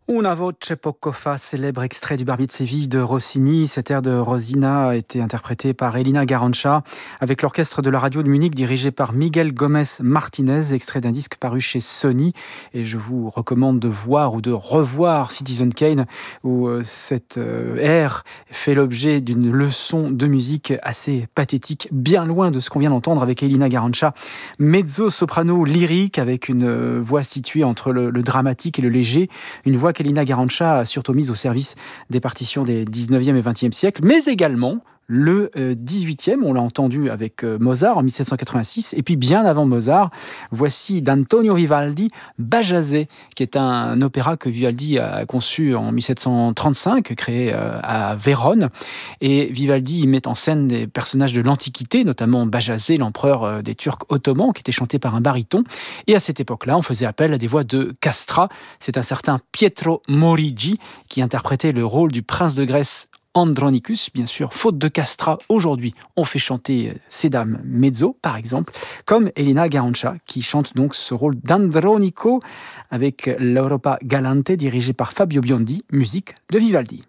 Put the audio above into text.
Una voce poco fa, célèbre extrait du Barbier de Séville de Rossini. Cet air de Rosina a été interprété par Elina Garancha avec l'orchestre de la radio de Munich dirigé par Miguel Gomez Martinez, extrait d'un disque paru chez Sony. Et je vous recommande de voir ou de revoir Citizen Kane où cet air fait l'objet d'une leçon de musique assez pathétique, bien loin de ce qu'on vient d'entendre avec Elina Garancha. Mezzo-soprano lyrique avec une voix située entre le dramatique et le léger, une voix qu'Elina Garancha a surtout mise au service des partitions des 19e et 20e siècles, mais également le 18e, on l'a entendu avec Mozart en 1786, et puis bien avant Mozart, voici d'Antonio Vivaldi, Bajazet, qui est un opéra que Vivaldi a conçu en 1735, créé à Vérone, et Vivaldi y met en scène des personnages de l'Antiquité, notamment Bajazet, l'empereur des Turcs ottomans, qui était chanté par un baryton, et à cette époque-là, on faisait appel à des voix de castrat. C'est un certain Pietro Morigi qui interprétait le rôle du prince de Grèce Andronicus, bien sûr, faute de castrat. Aujourd'hui, on fait chanter ces dames mezzo, par exemple, comme Elina Garancha, qui chante donc ce rôle d'Andronico avec l'Europa Galante, dirigée par Fabio Biondi, musique de Vivaldi.